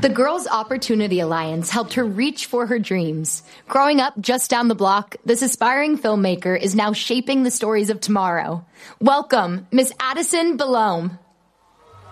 The Girls Opportunity Alliance helped her reach for her dreams. Growing up just down the block, this aspiring filmmaker is now shaping the stories of tomorrow. Welcome, Miss Addison Belome.